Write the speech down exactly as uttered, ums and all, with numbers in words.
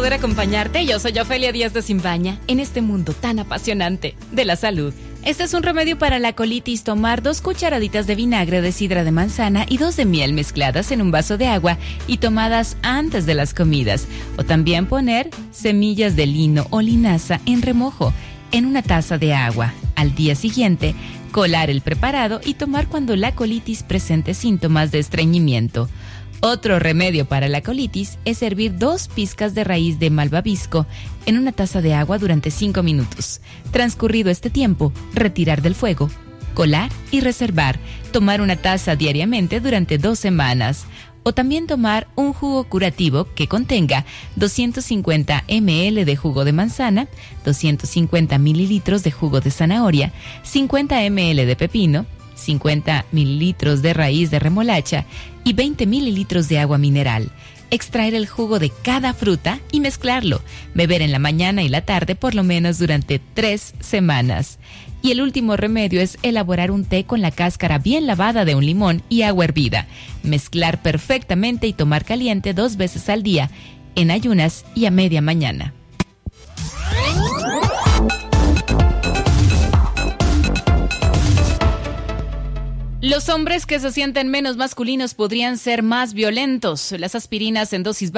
poder acompañarte. Yo soy Ofelia Díaz de Simbaña en este mundo tan apasionante de la salud. Este es un remedio para la colitis. Tomar dos cucharaditas de vinagre de sidra de manzana y dos de miel mezcladas en un vaso de agua y tomadas antes de las comidas. O también poner semillas de lino o linaza en remojo en una taza de agua. Al día siguiente, colar el preparado y tomar cuando la colitis presente síntomas de estreñimiento. Otro remedio para la colitis es hervir dos pizcas de raíz de malvavisco en una taza de agua durante cinco minutos. Transcurrido este tiempo, retirar del fuego, colar y reservar. Tomar una taza diariamente durante dos semanas. O también tomar un jugo curativo que contenga doscientos cincuenta mililitros de jugo de manzana, doscientos cincuenta mililitros de jugo de zanahoria, cincuenta mililitros de pepino, cincuenta mililitros de raíz de remolacha y veinte mililitros de agua mineral. Extraer el jugo de cada fruta y mezclarlo. Beber en la mañana y la tarde por lo menos durante tres semanas. Y el último remedio es elaborar un té con la cáscara bien lavada de un limón y agua hervida. Mezclar perfectamente y tomar caliente dos veces al día, en ayunas y a media mañana. Los hombres que se sienten menos masculinos podrían ser más violentos. Las aspirinas en dosis